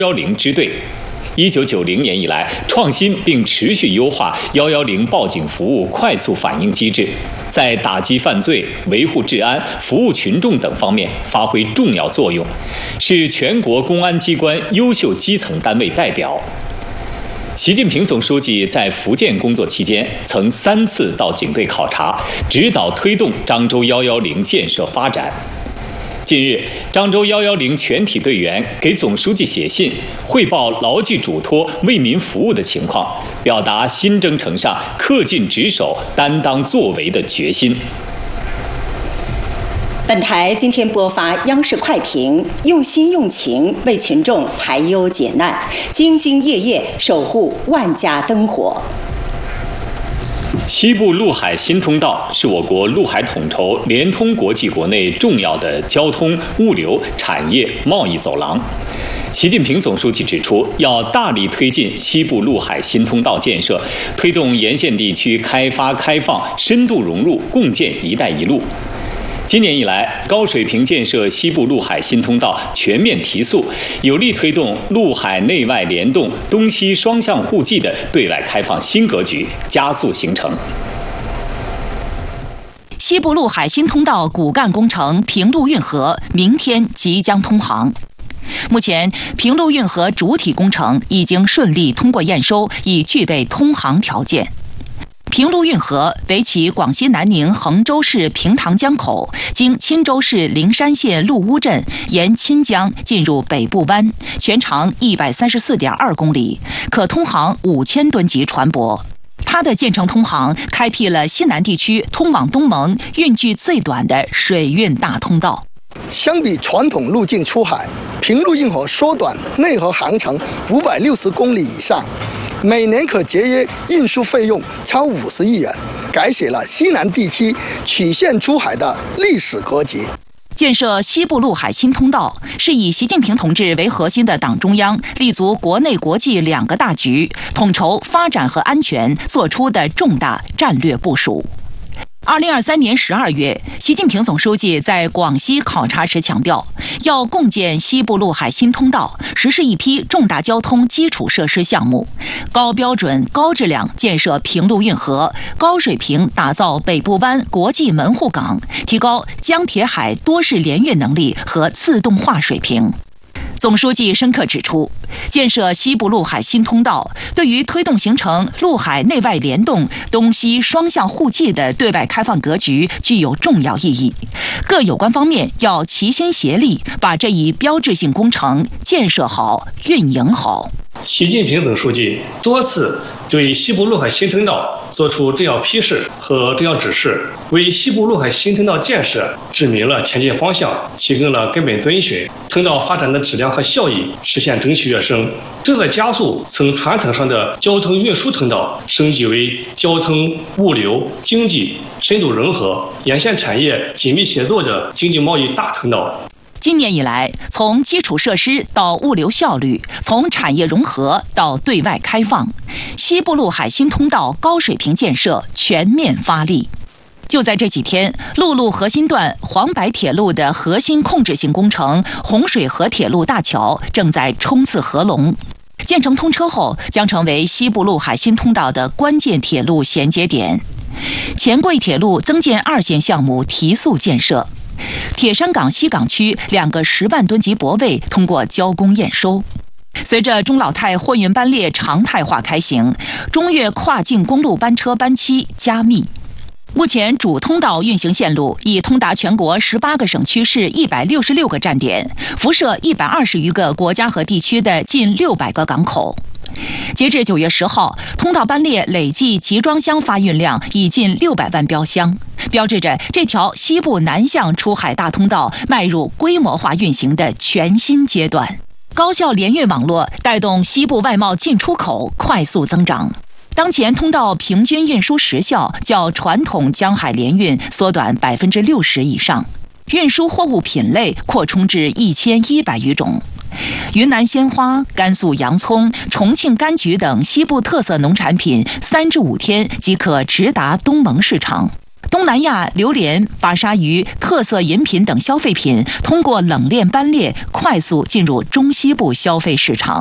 110支队。1990年以来，创新并持续优化110报警服务快速反应机制，在打击犯罪、维护治安、服务群众等方面发挥重要作用，是全国公安机关优秀基层单位代表。习近平总书记在福建工作期间，曾3次到警队考察，指导推动漳州110建设发展。近日，漳州110全体队员给总书记写信，汇报牢记嘱托、为民服务的情况，表达新征程上恪尽职守、担当作为的决心。 本台今天播发央视快评，用心用情为群众排忧解难，兢兢业业守护万家灯火。 西部陆海新通道是我国陆海统筹联通国际国内重要的交通、物流、产业、贸易走廊。习近平总书记指出，要大力推进西部陆海新通道建设，推动沿线地区开发开放深度融入，共建“一带一路”。今年以来，高水平建设西部陆海新通道全面提速，有力推动陆海内外联动、东西双向互济的对外开放新格局加速形成。 西部陆海新通道骨干工程平陆运河明天即将通航。目前，平陆运河主体工程已经顺利通过验收，已具备通航条件。平陆运河为其广西南宁衡州市平塘江口，经钦州市灵山县陆乌镇，沿钦江进入北部湾，全长134.2公里，可通航5000吨级船舶。它的建成通航，开辟了西南地区通往东盟运距最短的水运大通道。 相比传统路径出海，平陆运河缩短内河航程560公里以上，每年可节约运输费用超50亿元，改写了西南地区曲线出海的历史格局。 建设西部陆海新通道是以习近平同志为核心的党中央立足国内国际2个大局，统筹发展和安全做出的重大战略部署。2023年12月，习近平总书记在广西考察时强调，要共建西部陆海新通道，实施一批重大交通基础设施项目，高标准、高质量建设平陆运河，高水平打造北部湾国际门户港，提高江铁海多式联运能力和自动化水平。总书记深刻指出，建设西部陆海新通道对于推动形成陆海内外联动、东西双向互济的对外开放格局具有重要意义。各有关方面要齐心协力，把这一标志性工程建设好、运营好。 习近平总书记多次对西部陆海新通道作出重要批示和重要指示，为西部陆海新通道建设指明了前进方向，提供了根本遵循，通道发展的质量和效益实现整体跃升，正在加速从传统上的交通运输通道升级为交通、物流、经济深度融合、沿线产业紧密协作的经济贸易大通道。 今年以来，从基础设施到物流效率，从产业融合到对外开放，西部陆海新通道高水平建设全面发力。就在这几天，陆路核心段黄白铁路的核心控制性工程洪水河铁路大桥正在冲刺合龙。建成通车后，将成为西部陆海新通道的关键铁路衔接点。黔桂铁路增建2线项目提速建设。铁山港西港区2个10万吨级泊位通过交工验收。随着中老泰货运班列常态化开行，中越跨境公路班车班期加密。目前主通道运行线路已通达全国18个省区市166个站点，辐射120余个国家和地区的近600个港口。截至9月10号，通道班列累计集装箱发运量已近600万标箱，标志着这条西部南向出海大通道迈入规模化运行的全新阶段。高效联运网络带动西部外贸进出口快速增长。当前通道平均运输时效较传统江海联运缩短60%以上，运输货物品类扩充至1100余种。云南鲜花、甘肃洋葱、重庆柑橘等西部特色农产品3至5天即可直达东盟市场。 东南亚榴莲、巴沙鱼、特色饮品等消费品通过冷链班列快速进入中西部消费市场。